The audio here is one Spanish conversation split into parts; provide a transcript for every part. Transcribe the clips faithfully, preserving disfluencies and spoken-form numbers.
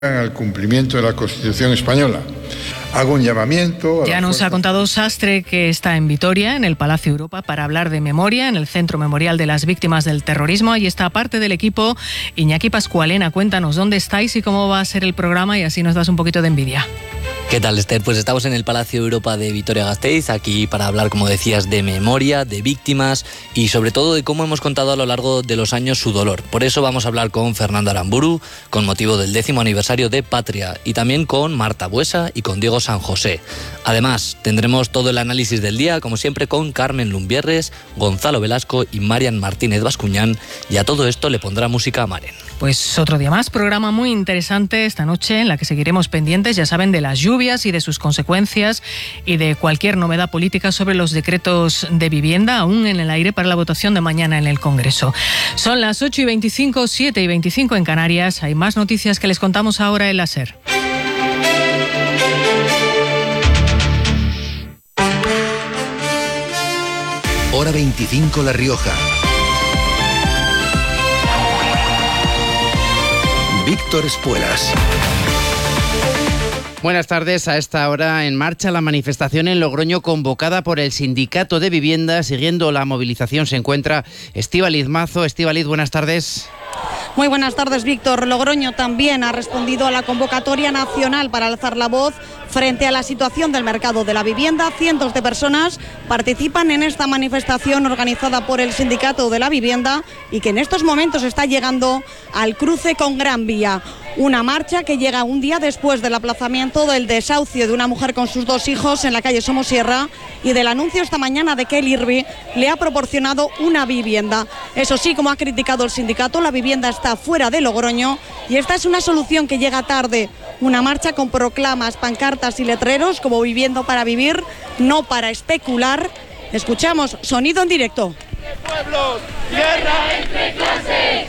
al cumplimiento de la Constitución española. Hago un llamamiento... Ya nos ha contado Sastre que está en Vitoria, en el Palacio Europa, para hablar de memoria, en el Centro Memorial de las Víctimas del Terrorismo. Ahí está parte del equipo. Iñaki Pascualena, cuéntanos dónde estáis y cómo va a ser el programa, y así nos das un poquito de envidia. ¿Qué tal, Esther? Pues estamos en el Palacio Europa de Vitoria-Gasteiz, aquí para hablar, como decías, de memoria, de víctimas y sobre todo de cómo hemos contado a lo largo de los años su dolor. Por eso vamos a hablar con Fernando Aramburu, con motivo del décimo aniversario de Patria, y también con Marta Buesa y con Diego San José. Además, tendremos todo el análisis del día, como siempre, con Carmen Lumbierres, Gonzalo Velasco y Marian Martínez Bascuñán, y a todo esto le pondrá música a Maren. Pues otro día más, programa muy interesante esta noche en la que seguiremos pendientes, ya saben, de las lluvias y de sus consecuencias y de cualquier novedad política sobre los decretos de vivienda, aún en el aire para la votación de mañana en el Congreso. Son las ocho y veinticinco, siete y veinticinco en Canarias. Hay más noticias que les contamos ahora en la SER. Hora veinticinco La Rioja. Víctor Espuelas. Buenas tardes. A esta hora en marcha la manifestación en Logroño convocada por el Sindicato de Vivienda. Siguiendo la movilización se encuentra Estíbaliz Mazo. Estíbaliz, buenas tardes. Muy buenas tardes, Víctor. Logroño también ha respondido a la convocatoria nacional para alzar la voz frente a la situación del mercado de la vivienda. Cientos de personas participan en esta manifestación organizada por el Sindicato de la Vivienda y que en estos momentos está llegando al cruce con Gran Vía. Una marcha que llega un día después del aplazamiento del desahucio de una mujer con sus dos hijos en la calle Somosierra y del anuncio esta mañana de que el I R B I le ha proporcionado una vivienda. Eso sí, como ha criticado el sindicato, la vivienda está fuera de Logroño y esta es una solución que llega tarde. Una marcha con proclamas, pancartas y letreros como viviendo para vivir, no para especular. Escuchamos sonido en directo. Pueblos, guerra entre clases.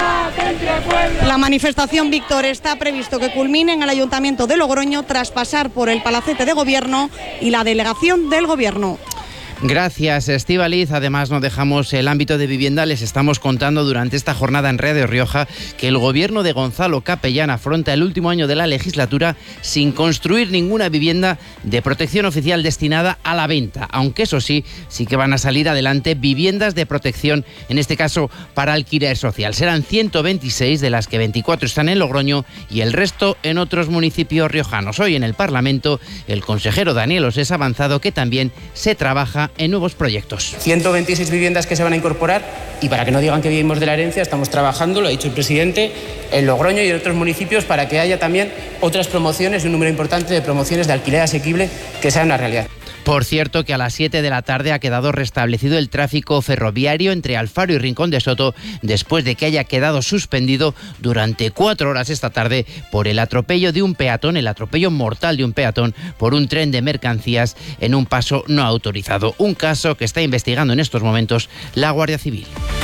La manifestación, Víctor, está previsto que culmine en el Ayuntamiento de Logroño tras pasar por el Palacete de Gobierno y la delegación del Gobierno. Gracias, Estíbaliz. Además, no dejamos el ámbito de vivienda. Les estamos contando durante esta jornada en Radio Rioja que el gobierno de Gonzalo Capellán afronta el último año de la legislatura sin construir ninguna vivienda de protección oficial destinada a la venta. Aunque eso sí, sí que van a salir adelante viviendas de protección, en este caso para alquiler social. Serán ciento veintiséis, de las que veinticuatro están en Logroño y el resto en otros municipios riojanos. Hoy en el Parlamento, el consejero Daniel Osés ha avanzado que también se trabaja en nuevos proyectos. ciento veintiséis viviendas que se van a incorporar, y para que no digan que vivimos de la herencia, estamos trabajando, lo ha dicho el presidente, en Logroño y en otros municipios para que haya también otras promociones y un número importante de promociones de alquiler asequible que sean una realidad. Por cierto, que a las siete de la tarde ha quedado restablecido el tráfico ferroviario entre Alfaro y Rincón de Soto después de que haya quedado suspendido durante cuatro horas esta tarde por el atropello de un peatón, el atropello mortal de un peatón por un tren de mercancías en un paso no autorizado. Un caso que está investigando en estos momentos la Guardia Civil.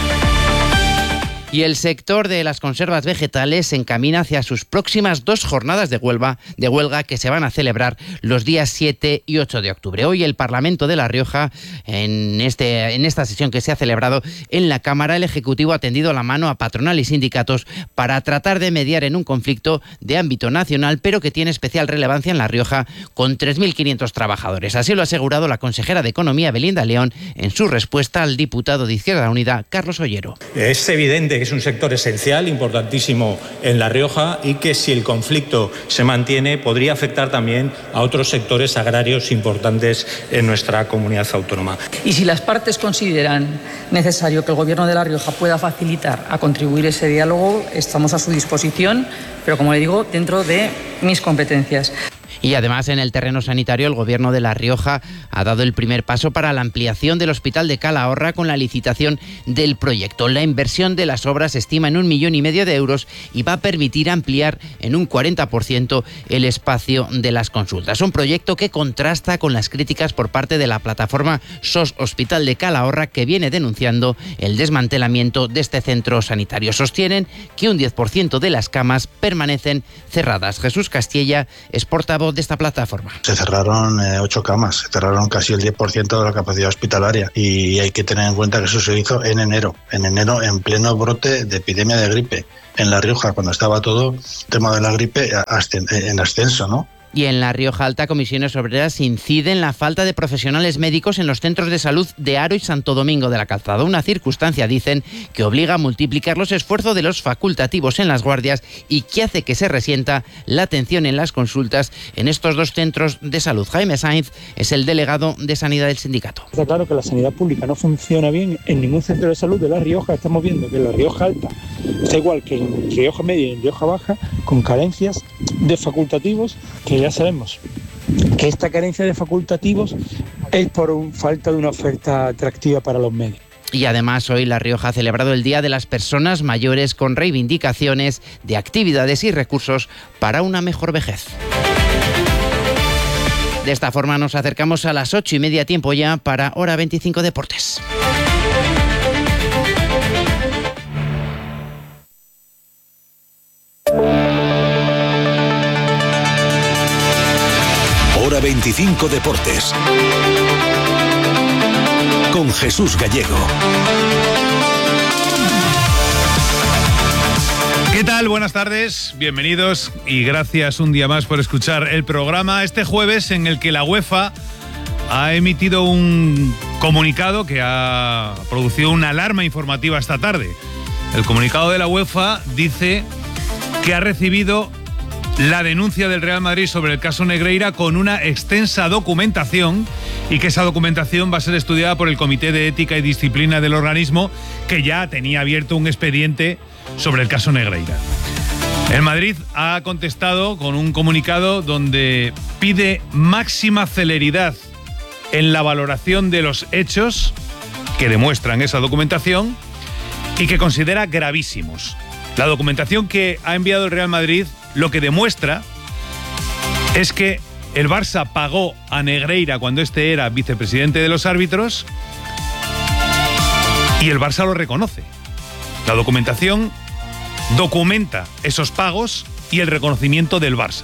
Y el sector de las conservas vegetales se encamina hacia sus próximas dos jornadas de huelga, de huelga que se van a celebrar los días siete y ocho de octubre. Hoy el Parlamento de La Rioja, en, este, en esta sesión que se ha celebrado en la Cámara, el Ejecutivo ha tendido la mano a patronal y sindicatos para tratar de mediar en un conflicto de ámbito nacional, pero que tiene especial relevancia en La Rioja, con tres mil quinientos trabajadores. Así lo ha asegurado la consejera de Economía, Belinda León, en su respuesta al diputado de Izquierda Unida, Carlos Ollero. Es evidente que es un sector esencial, importantísimo en La Rioja, y que si el conflicto se mantiene podría afectar también a otros sectores agrarios importantes en nuestra comunidad autónoma. Y si las partes consideran necesario que el Gobierno de La Rioja pueda facilitar a contribuir ese diálogo, estamos a su disposición, pero como le digo, dentro de mis competencias. Y además, en el terreno sanitario, el Gobierno de La Rioja ha dado el primer paso para la ampliación del Hospital de Calahorra con la licitación del proyecto. La inversión de las obras se estima en un millón y medio de euros y va a permitir ampliar en un cuarenta por ciento el espacio de las consultas. Un proyecto que contrasta con las críticas por parte de la plataforma S O S Hospital de Calahorra, que viene denunciando el desmantelamiento de este centro sanitario. Sostienen que un diez por ciento de las camas permanecen cerradas. Jesús Castilla es portavoz de esta plataforma. Se cerraron eh, ocho camas, se cerraron casi el diez por ciento de la capacidad hospitalaria y hay que tener en cuenta que eso se hizo en enero, en enero en pleno brote de epidemia de gripe en La Rioja, cuando estaba todo el tema de la gripe en ascenso, ¿no? Y en La Rioja Alta, Comisiones Obreras incide en la falta de profesionales médicos en los centros de salud de Haro y Santo Domingo de la Calzada. Una circunstancia, dicen, que obliga a multiplicar los esfuerzos de los facultativos en las guardias y que hace que se resienta la atención en las consultas en estos dos centros de salud. Jaime Sainz es el delegado de Sanidad del sindicato. Está claro que la sanidad pública no funciona bien en ningún centro de salud de La Rioja. Estamos viendo que en La Rioja Alta está igual que en Rioja Media y en Rioja Baja, con carencias de facultativos que ya sabemos que esta carencia de facultativos es por un, falta de una oferta atractiva para los médicos. Y además hoy La Rioja ha celebrado el Día de las Personas Mayores con reivindicaciones de actividades y recursos para una mejor vejez. De esta forma nos acercamos a las ocho y media, tiempo ya para Hora veinticinco Deportes. Hora veinticinco Deportes con Jesús Gallego. ¿Qué tal? Buenas tardes, bienvenidos y gracias un día más por escuchar el programa. Este jueves en el que la UEFA ha emitido un comunicado que ha producido una alarma informativa esta tarde. El comunicado de la UEFA dice que ha recibido la denuncia del Real Madrid sobre el caso Negreira con una extensa documentación y que esa documentación va a ser estudiada por el Comité de Ética y Disciplina del organismo, que ya tenía abierto un expediente sobre el caso Negreira. El Madrid ha contestado con un comunicado donde pide máxima celeridad en la valoración de los hechos que demuestran esa documentación y que considera gravísimos. La documentación que ha enviado el Real Madrid lo que demuestra es que el Barça pagó a Negreira cuando este era vicepresidente de los árbitros y el Barça lo reconoce. La documentación documenta esos pagos y el reconocimiento del Barça.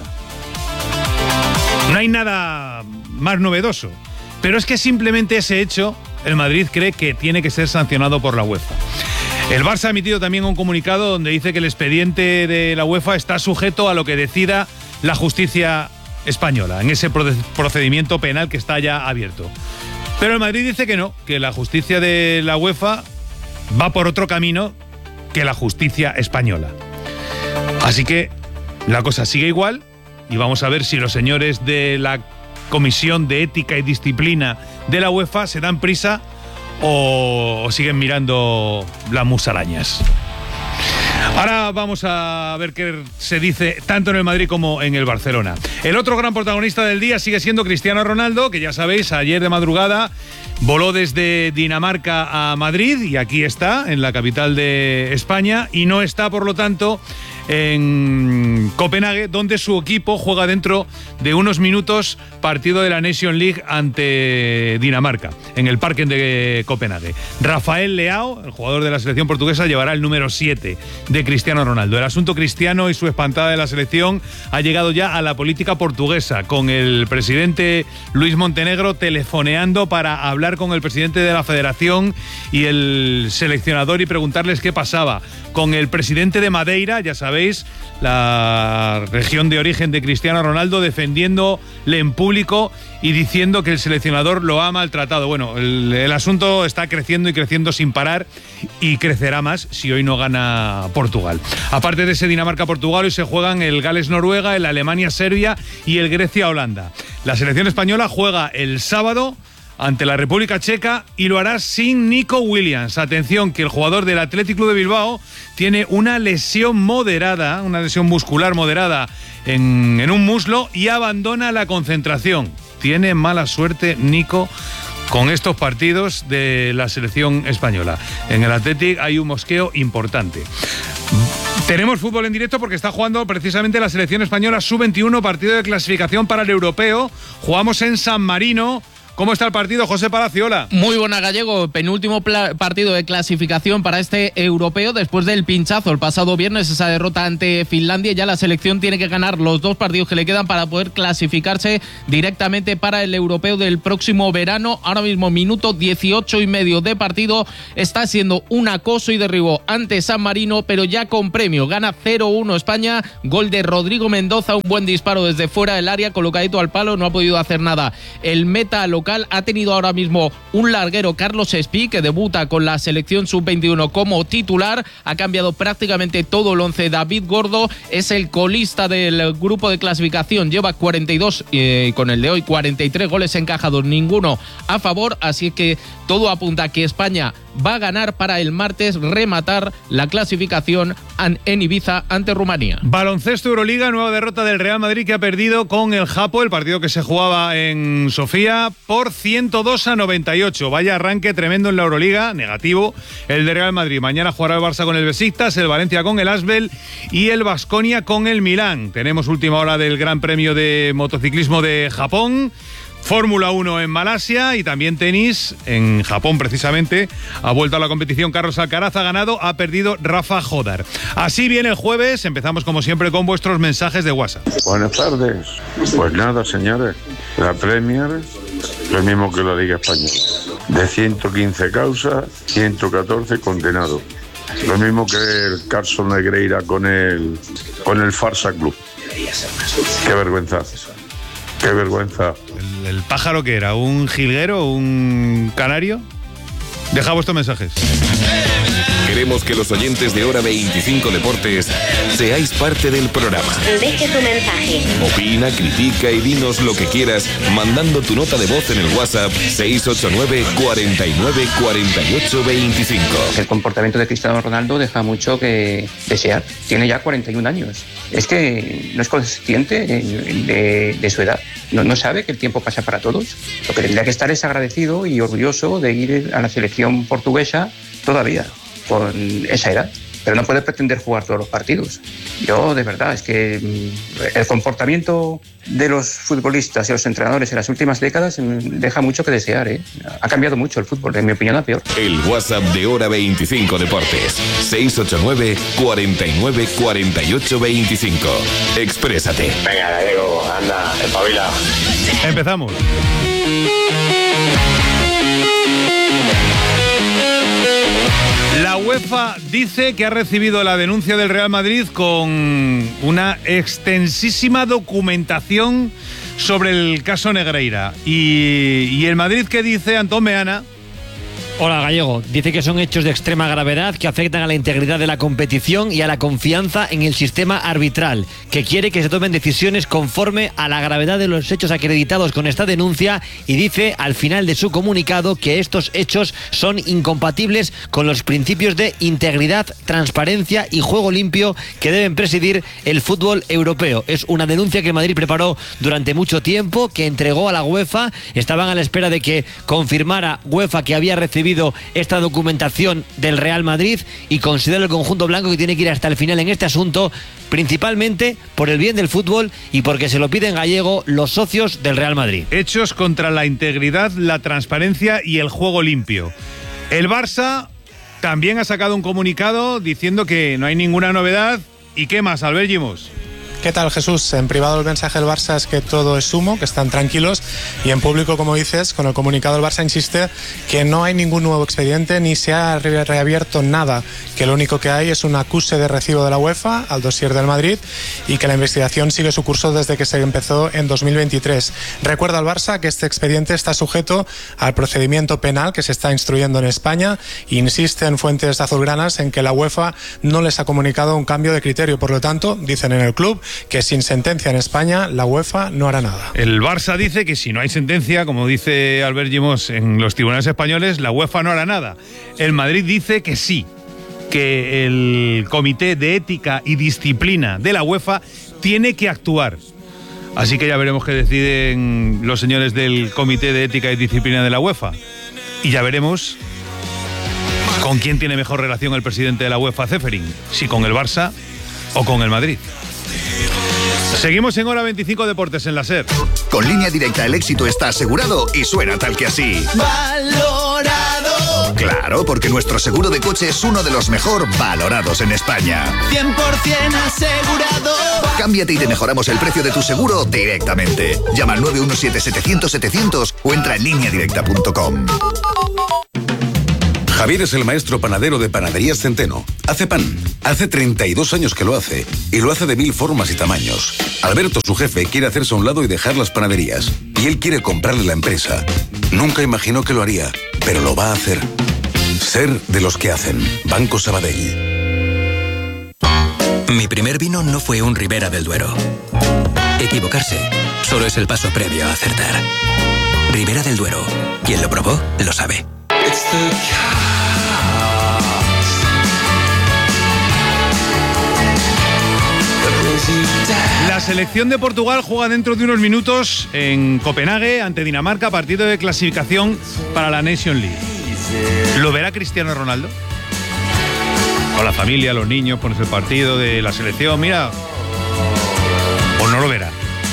No hay nada más novedoso, pero es que simplemente ese hecho el Madrid cree que tiene que ser sancionado por la UEFA. El Barça ha emitido también un comunicado donde dice que el expediente de la UEFA está sujeto a lo que decida la justicia española, en ese procedimiento penal que está ya abierto. Pero el Madrid dice que no, que la justicia de la UEFA va por otro camino que la justicia española. Así que la cosa sigue igual y vamos a ver si los señores de la Comisión de Ética y Disciplina de la UEFA se dan prisa o siguen mirando las musarañas. Ahora vamos a ver qué se dice tanto en el Madrid como en el Barcelona. El otro gran protagonista del día sigue siendo Cristiano Ronaldo, que ya sabéis, ayer de madrugada voló desde Dinamarca a Madrid y aquí está, en la capital de España, y no está, por lo tanto, en Copenhague, donde su equipo juega dentro de unos minutos partido de la Nation League ante Dinamarca, en el Parken de Copenhague. Rafael Leao, el jugador de la selección portuguesa, llevará el número siete de Cristiano Ronaldo. El asunto Cristiano y su espantada de la selección ha llegado ya a la política portuguesa, con el presidente Luis Montenegro telefoneando para hablar con el presidente de la federación y el seleccionador y preguntarles qué pasaba. Con el presidente de Madeira, ya sabéis, la región de origen de Cristiano Ronaldo, defendiéndole en público y diciendo que el seleccionador lo ha maltratado. Bueno, el, el asunto está creciendo y creciendo sin parar y crecerá más si hoy no gana Portugal. Aparte de ese Dinamarca-Portugal, hoy se juegan el Gales-Noruega, el Alemania-Serbia y el Grecia-Holanda. La selección española juega el sábado ante la República Checa y lo hará sin Nico Williams. Atención, que el jugador del Athletic Club de Bilbao tiene una lesión moderada, una lesión muscular moderada en, en un muslo y abandona la concentración. Tiene mala suerte Nico con estos partidos de la selección española. En el Athletic hay un mosqueo importante. Tenemos fútbol en directo porque está jugando precisamente la selección española sub veintiuno, partido de clasificación para el europeo. Jugamos en San Marino ¿Cómo está el partido, José Palaciola? Muy buena, Gallego. Penúltimo partido de clasificación para este europeo después del pinchazo el pasado viernes, esa derrota ante Finlandia. Ya la selección tiene que ganar los dos partidos que le quedan para poder clasificarse directamente para el europeo del próximo verano. Ahora mismo minuto dieciocho y medio de partido. Está siendo un acoso y derribo ante San Marino, pero ya con premio. Gana cero uno España. Gol de Rodrigo Mendoza, un buen disparo desde fuera del área, colocadito al palo, no ha podido hacer nada. El meta local ha tenido ahora mismo un larguero, Carlos Espí, que debuta con la selección sub veintiuno como titular. Ha cambiado prácticamente todo el once. David Gordo es el colista del grupo de clasificación, lleva cuarenta y dos y eh, con el de hoy cuarenta y tres goles encajados, ninguno a favor, así que todo apunta a que España va a ganar para el martes rematar la clasificación en Ibiza ante Rumanía. Baloncesto Euroliga, nueva derrota del Real Madrid, que ha perdido con el Japo, el partido que se jugaba en Sofía, por ciento dos a noventa y ocho. Vaya arranque tremendo en la Euroliga, negativo el de Real Madrid. Mañana jugará el Barça con el Besiktas, el Valencia con el Asbel y el Baskonia con el Milán. Tenemos última hora del Gran Premio de Motociclismo de Japón, Fórmula uno en Malasia y también tenis en Japón precisamente. Ha vuelto a la competición Carlos Alcaraz, ha ganado, ha perdido Rafa Jodar. Así viene el jueves, empezamos como siempre con vuestros mensajes de WhatsApp. Buenas tardes. Pues nada, señores, la Premier, lo mismo que la Liga Española. De ciento quince causas, ciento catorce condenados. Lo mismo que el Carson Negreira con el, con el Farsa Club. Qué vergüenza. Qué vergüenza. ¿El, el pájaro que era? ¿Un jilguero? ¿Un canario? Deja vuestros mensajes. Queremos que los oyentes de Hora veinticinco Deportes seáis parte del programa. Deje tu mensaje. Opina, critica y dinos lo que quieras mandando tu nota de voz en el WhatsApp seis ocho nueve, cuarenta y nueve, cuarenta y ocho, veinticinco. El comportamiento de Cristiano Ronaldo deja mucho que desear. Tiene ya cuarenta y un años. Es que no es consciente de, de su edad. No, no sabe que el tiempo pasa para todos. Lo que tendría que estar es agradecido y orgulloso de ir a la selección portuguesa todavía con esa edad, pero no puede pretender jugar todos los partidos. Yo, de verdad, es que el comportamiento de los futbolistas y los entrenadores en las últimas décadas deja mucho que desear, ¿eh? Ha cambiado mucho el fútbol, en mi opinión, a peor. El WhatsApp de Hora veinticinco Deportes, seis ocho nueve, cuarenta y nueve, cuarenta y ocho, veinticinco. Exprésate. Venga, Gallego, anda, espabila. Empezamos. La UEFA dice que ha recibido la denuncia del Real Madrid con una extensísima documentación sobre el caso Negreira. Y, y el Madrid, ¿qué dice, Antón Meana? Hola, Gallego. Dice que son hechos de extrema gravedad que afectan a la integridad de la competición y a la confianza en el sistema arbitral, que quiere que se tomen decisiones conforme a la gravedad de los hechos acreditados con esta denuncia, y dice al final de su comunicado que estos hechos son incompatibles con los principios de integridad, transparencia y juego limpio que deben presidir el fútbol europeo. Es una denuncia que Madrid preparó durante mucho tiempo, que entregó a la UEFA. Estaban a la espera de que confirmara UEFA que había recibido esta documentación del Real Madrid, y considera el conjunto blanco que tiene que ir hasta el final en este asunto, principalmente por el bien del fútbol y porque se lo piden, Gallego, los socios del Real Madrid. Hechos contra la integridad, la transparencia y el juego limpio. El Barça también ha sacado un comunicado diciendo que no hay ninguna novedad. ¿Y qué más, Albert Gimos? ¿Qué tal, Jesús? En privado el mensaje del Barça es que todo es humo, que están tranquilos, y en público, como dices, con el comunicado el Barça insiste que no hay ningún nuevo expediente ni se ha reabierto nada, que lo único que hay es un acuse de recibo de la UEFA al dossier del Madrid y que la investigación sigue su curso desde que se empezó en dos mil veintitrés. Recuerda al Barça que este expediente está sujeto al procedimiento penal que se está instruyendo en España, e insisten fuentes azulgranas en que la UEFA no les ha comunicado un cambio de criterio. Por lo tanto, dicen en el club que sin sentencia en España la UEFA no hará nada. El Barça dice que si no hay sentencia, como dice Albert Gimos, en los tribunales españoles, la UEFA no hará nada. El Madrid dice que sí, que el Comité de Ética y Disciplina de la UEFA tiene que actuar. Así que ya veremos qué deciden los señores del Comité de Ética y Disciplina de la UEFA. Y ya veremos con quién tiene mejor relación el presidente de la UEFA, Ceferin, si con el Barça o con el Madrid. Seguimos en Hora veinticinco Deportes en la SER. Con Línea Directa el éxito está asegurado y suena tal que así. Valorado. Claro, porque nuestro seguro de coche es uno de los mejor valorados en España. cien por ciento asegurado. Cámbiate y te mejoramos el precio de tu seguro directamente. Llama al nueve uno siete, setecientos, setecientos o entra en línea directa punto com. Javier es el maestro panadero de Panaderías Centeno. Hace pan. Hace treinta y dos años que lo hace. Y lo hace de mil formas y tamaños. Alberto, su jefe, quiere hacerse a un lado y dejar las panaderías. Y él quiere comprarle la empresa. Nunca imaginó que lo haría, pero lo va a hacer. Ser de los que hacen. Banco Sabadell. Mi primer vino no fue un Ribera del Duero. Equivocarse solo es el paso previo a acertar. Ribera del Duero. Quien lo probó, lo sabe. La selección de Portugal juega dentro de unos minutos en Copenhague ante Dinamarca, partido de clasificación para la Nation League. ¿Lo verá Cristiano Ronaldo? Con la familia, los niños, pones el partido de la selección, mira. ¿O no lo verá?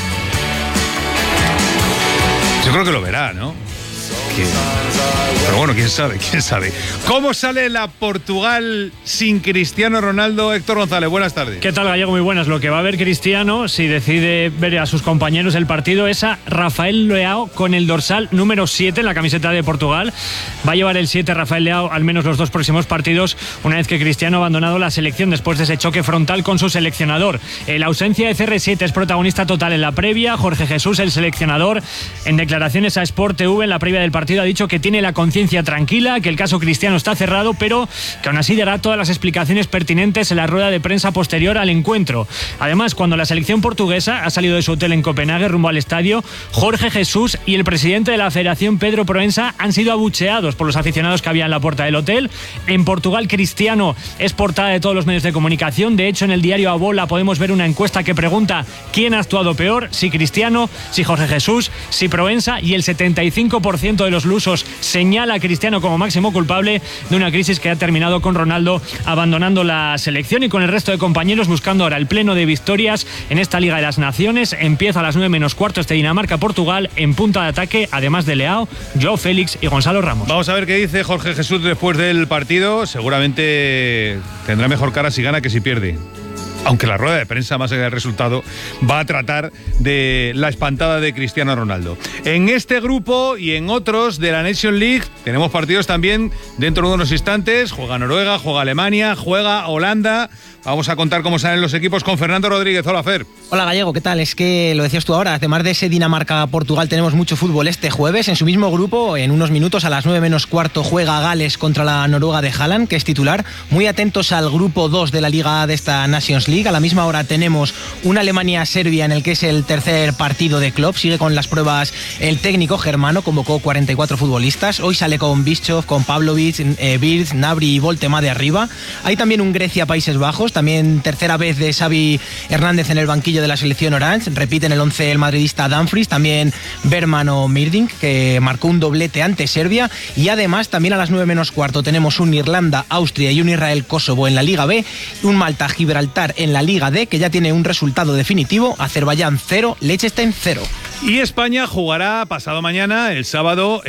Yo creo que lo verá, ¿no? Que... Pero bueno, quién sabe, quién sabe. ¿Cómo sale la Portugal sin Cristiano Ronaldo? Héctor González, buenas tardes. ¿Qué tal, Gallego? Muy buenas. Lo que va a ver Cristiano, si decide ver a sus compañeros el partido, es a Rafael Leao con el dorsal número siete en la camiseta de Portugal. Va a llevar el siete Rafael Leao al menos los dos próximos partidos, una vez que Cristiano ha abandonado la selección después de ese choque frontal con su seleccionador. La ausencia de C R siete es protagonista total en la previa. Jorge Jesús, el seleccionador, en declaraciones a Sport T V en la previa del partido, ha dicho que tiene la conciencia tranquila, que el caso Cristiano está cerrado, pero que aún así dará todas las explicaciones pertinentes en la rueda de prensa posterior al encuentro. Además, cuando la selección portuguesa ha salido de su hotel en Copenhague rumbo al estadio, Jorge Jesús y el presidente de la Federación, Pedro Proensa, han sido abucheados por los aficionados que había en la puerta del hotel. En Portugal, Cristiano es portada de todos los medios de comunicación. De hecho, en el diario A Bola podemos ver una encuesta que pregunta quién ha actuado peor, si Cristiano, si Jorge Jesús, si Proensa, y el setenta y cinco por ciento de los lusos señala a Cristiano como máximo culpable de una crisis que ha terminado con Ronaldo abandonando la selección y con el resto de compañeros buscando ahora el pleno de victorias en esta Liga de las Naciones. Empieza a las nueve menos cuarto este Dinamarca-Portugal en punta de ataque, además de Leao, Joao Félix y Gonzalo Ramos. Vamos a ver qué dice Jorge Jesús después del partido. Seguramente tendrá mejor cara si gana que si pierde. Aunque la rueda de prensa, más allá del resultado, va a tratar de la espantada de Cristiano Ronaldo. En este grupo y en otros de la Nation League tenemos partidos también dentro de unos instantes. Juega Noruega, juega Alemania, juega Holanda. Vamos a contar cómo salen los equipos con Fernando Rodríguez. Hola, Fer. Hola, Gallego, ¿qué tal? Es que lo decías tú ahora, además de ese Dinamarca-Portugal tenemos mucho fútbol este jueves. En su mismo grupo, en unos minutos, a las nueve menos cuarto, juega Gales contra la Noruega de Haaland, que es titular. Muy atentos al grupo dos de la Liga de esta Nations League. A la misma hora tenemos una Alemania-Serbia en el que es el tercer partido de Klopp. Sigue con las pruebas el técnico germano, convocó cuarenta y cuatro futbolistas. Hoy sale con Bischoff, con Pavlovic, eh, Birz, Gnabry y Voltema de arriba. Hay también un Grecia-Países Bajos, también tercera vez de Xavi Hernández en el banquillo de la selección Orange. Repite en el once el madridista Dumfries, también Berman o Mirdink, que marcó un doblete ante Serbia. Y además también a las nueve menos cuarto tenemos un Irlanda-Austria y un Israel-Kosovo en la Liga B, un Malta-Gibraltar en la Liga D, que ya tiene un resultado definitivo: Azerbaiyán cero, Liechtenstein cero. Y España jugará pasado mañana, el sábado,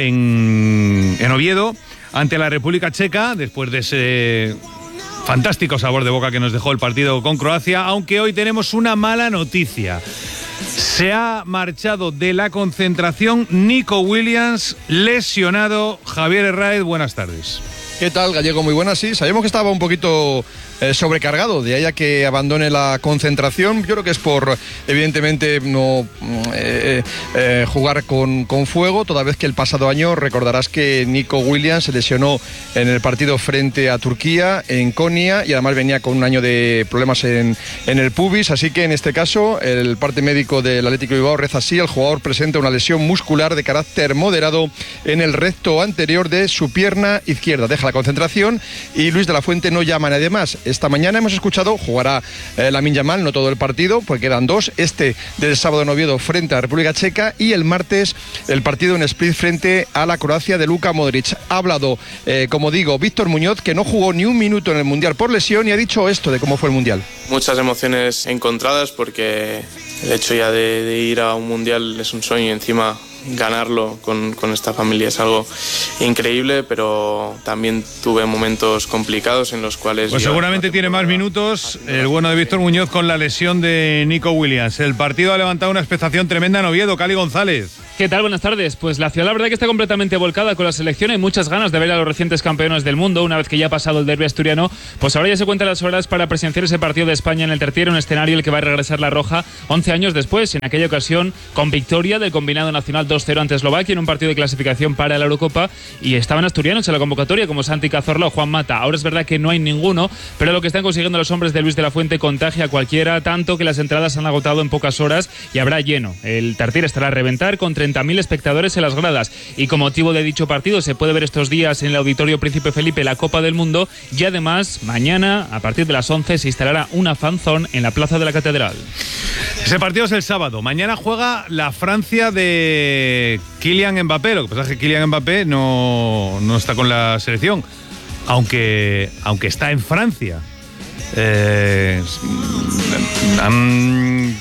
en, en Oviedo, ante la República Checa, después de ese fantástico sabor de boca que nos dejó el partido con Croacia, aunque hoy tenemos una mala noticia. Se ha marchado de la concentración Nico Williams, lesionado. Javier Herráez, buenas tardes. ¿Qué tal, Gallego? Muy buenas, sí. Sabíamos que estaba un poquito eh, sobrecargado, de ahí a que abandone la concentración. Yo creo que es por, evidentemente, no eh, eh, jugar con, con fuego, toda vez que el pasado año recordarás que Nico Williams se lesionó en el partido frente a Turquía, en Konya, y además venía con un año de problemas en, en el pubis. Así que en este caso, el parte médico del Atlético de Bilbao reza así: el jugador presenta una lesión muscular de carácter moderado en el recto anterior de su pierna izquierda. Deja la concentración y Luis de la Fuente no llama a nadie más. Esta mañana hemos escuchado, jugará eh, Lamine Yamal, no todo el partido, porque quedan dos, este del sábado en Oviedo frente a la República Checa, y el martes el partido en Split frente a la Croacia de Luka Modric. Ha hablado, eh, como digo, Víctor Muñoz, que no jugó ni un minuto en el Mundial por lesión, y ha dicho esto de cómo fue el Mundial. Muchas emociones encontradas, porque el hecho ya de, de ir a un mundial es un sueño y encima ganarlo con, con esta familia es algo increíble, pero también tuve momentos complicados en los cuales... Pues seguramente tiene más minutos el bueno de Víctor Muñoz con la lesión de Nico Williams. El partido ha levantado una expectación tremenda en Oviedo. Cali González. ¿Qué tal? Buenas tardes. Pues la ciudad la verdad que está completamente volcada con la selección. Hay muchas ganas de ver a los recientes campeones del mundo. Una vez que ya ha pasado el derbi asturiano, pues ahora ya se cuentan las horas para presenciar ese partido de España en el Tertiero, un escenario en el que va a regresar la Roja once años después, en aquella ocasión con victoria del combinado nacional dos cero ante Eslovaquia en un partido de clasificación para la Eurocopa, y estaban asturianos en la convocatoria como Santi Cazorla o Juan Mata. Ahora es verdad que no hay ninguno, pero lo que están consiguiendo los hombres de Luis de la Fuente contagia a cualquiera, tanto que las entradas han agotado en pocas horas y habrá lleno. El Tertiero estará a reventar con treinta mil espectadores en las gradas, y con motivo de dicho partido se puede ver estos días en el Auditorio Príncipe Felipe la Copa del Mundo, y además mañana a partir de las once se instalará una fanzone en la Plaza de la Catedral. Ese partido es el sábado. Mañana juega la Francia de Kylian Mbappé. Lo que pasa es que Kylian Mbappé no, no está con la selección, aunque, aunque está en Francia. Eh, han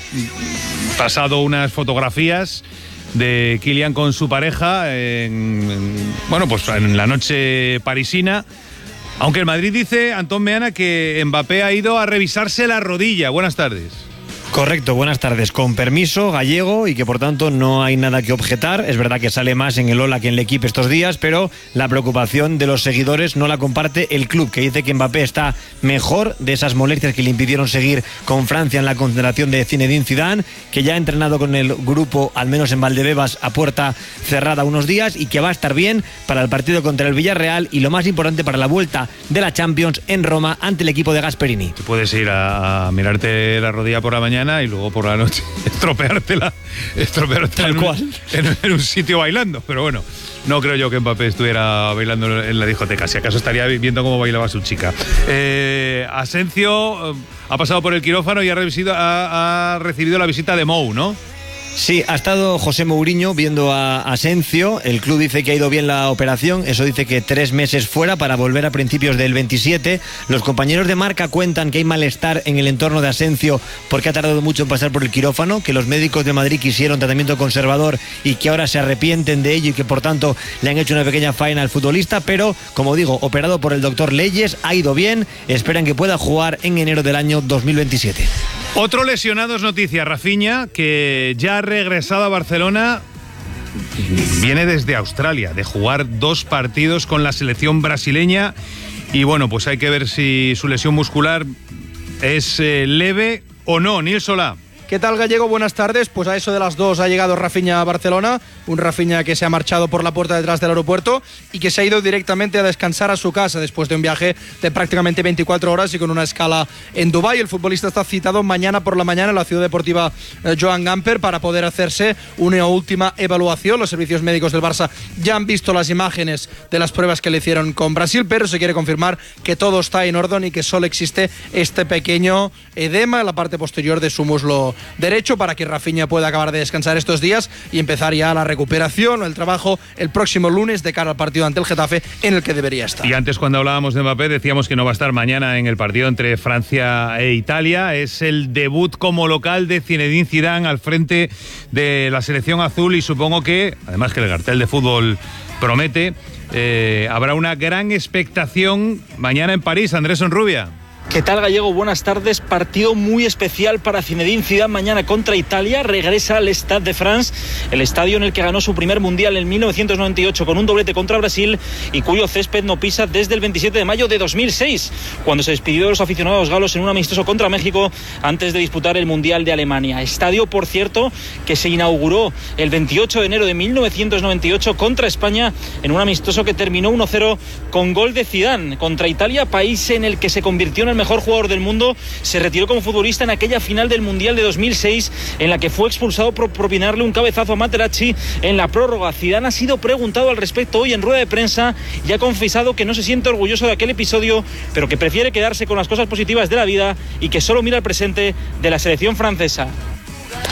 pasado unas fotografías de Kylian con su pareja en, en, bueno, pues en la noche parisina. Aunque el Madrid dice, Antón Meana, que Mbappé ha ido a revisarse la rodilla. Buenas tardes. Correcto, buenas tardes. Con permiso, Gallego, y que por tanto no hay nada que objetar. Es verdad que sale más en el Ola que en el Equipo estos días, pero la preocupación de los seguidores no la comparte el club, que dice que Mbappé está mejor de esas molestias que le impidieron seguir con Francia en la concentración de Zinedine Zidane, que ya ha entrenado con el grupo, al menos en Valdebebas, a puerta cerrada unos días, y que va a estar bien para el partido contra el Villarreal y, lo más importante, para la vuelta de la Champions en Roma ante el equipo de Gasperini. Tú puedes ir a, a mirarte la rodilla por la mañana y luego por la noche estropeártela, estropeártela Tal en, un, cual. en, en un sitio bailando. Pero bueno, no creo yo que Mbappé estuviera bailando en la discoteca. Si acaso estaría viendo cómo bailaba su chica. Eh, Asencio eh, ha pasado por el quirófano y ha recibido, ha, ha recibido la visita de Mou, ¿no? Sí, ha estado José Mourinho viendo a Asencio. El club dice que ha ido bien la operación. Eso dice que tres meses fuera para volver a principios del veintisiete. Los compañeros de Marca cuentan que hay malestar en el entorno de Asencio porque ha tardado mucho en pasar por el quirófano, que los médicos de Madrid quisieron tratamiento conservador y que ahora se arrepienten de ello y que por tanto le han hecho una pequeña faena al futbolista. Pero, como digo, operado por el doctor Leyes, ha ido bien. Esperan que pueda jugar en enero del año dos mil veintisiete. Otro lesionado es noticia, Rafinha, que ya ha regresado a Barcelona. Viene desde Australia, de jugar dos partidos con la selección brasileña. Y bueno, pues hay que ver si su lesión muscular es eh, leve o no. Nils Solá. ¿Qué tal, Gallego? Buenas tardes. Pues a eso de las dos ha llegado Rafinha a Barcelona, un Rafinha que se ha marchado por la puerta detrás del aeropuerto y que se ha ido directamente a descansar a su casa después de un viaje de prácticamente veinticuatro horas y con una escala en Dubái. El futbolista está citado mañana por la mañana en la ciudad deportiva eh, Joan Gamper para poder hacerse una última evaluación. Los servicios médicos del Barça ya han visto las imágenes de las pruebas que le hicieron con Brasil, pero se quiere confirmar que todo está en orden y que solo existe este pequeño edema en la parte posterior de su muslo derecho, para que Rafinha pueda acabar de descansar estos días y empezar ya la recuperación o el trabajo el próximo lunes de cara al partido ante el Getafe, en el que debería estar. Y antes, cuando hablábamos de Mbappé, decíamos que no va a estar mañana en el partido entre Francia e Italia. Es el debut como local de Zinedine Zidane al frente de la selección azul, y supongo que, además que el cartel de fútbol promete, eh, habrá una gran expectación mañana en París. Andrés Onrubia. ¿Qué tal, Gallego? Buenas tardes. Partido muy especial para Zinedine Zidane mañana contra Italia. Regresa al Stade de France, el estadio en el que ganó su primer mundial en mil novecientos noventa y ocho con un doblete contra Brasil y cuyo césped no pisa desde el veintisiete de mayo de dos mil seis, cuando se despidió de los aficionados galos en un amistoso contra México antes de disputar el Mundial de Alemania. Estadio, por cierto, que se inauguró el veintiocho de enero de mil novecientos noventa y ocho contra España en un amistoso que terminó uno cero con gol de Zidane. Contra Italia, país en el que se convirtió en el mejor jugador del mundo, se retiró como futbolista en aquella final del Mundial de dos mil seis en la que fue expulsado por propinarle un cabezazo a Materazzi en la prórroga. Zidane ha sido preguntado al respecto hoy en rueda de prensa y ha confesado que no se siente orgulloso de aquel episodio, pero que prefiere quedarse con las cosas positivas de la vida y que solo mira el presente de la selección francesa.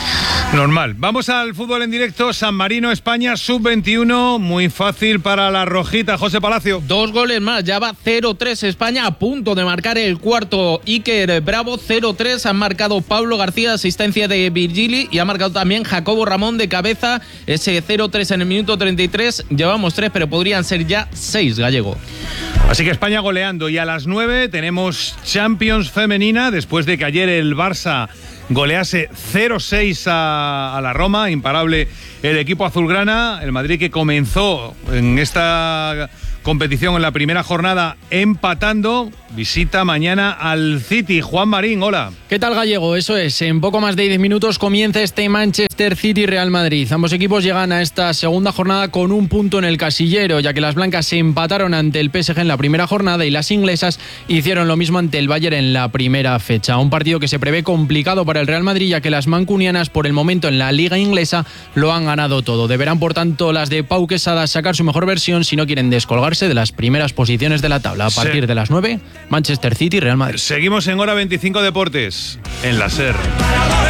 Normal. Vamos al fútbol en directo. San Marino, España, sub veintiuno. Muy fácil para la rojita. José Palacio. Dos goles más. Ya va cero tres España, a punto de marcar el cuarto Iker Bravo. cero tres. Han marcado Pablo García, asistencia de Virgili, y ha marcado también Jacobo Ramón de cabeza. Ese cero tres en el minuto treinta y tres. Llevamos tres, pero podrían ser ya seis, Gallego. Así que España goleando. Y a las nueve tenemos Champions femenina, después de que ayer el Barça golease cero seis a, a la Roma, imparable el equipo azulgrana. El Madrid, que comenzó en esta competición en la primera jornada empatando, visita mañana al City. Juan Marín, hola. ¿Qué tal, Gallego? Eso es, en poco más de diez minutos comienza este Manchester City-Real Madrid. Ambos equipos llegan a esta segunda jornada con un punto en el casillero, ya que las blancas se empataron ante el P S G en la primera jornada y las inglesas hicieron lo mismo ante el Bayern en la primera fecha. Un partido que se prevé complicado para el Real Madrid, ya que las mancunianas por el momento en la liga inglesa lo han ganado todo. Deberán, por tanto, las de Pau Quesada sacar su mejor versión si no quieren descolgarse de las primeras posiciones de la tabla. A partir de las nueve, Manchester City, Real Madrid. Seguimos en Hora veinticinco Deportes, en la SER.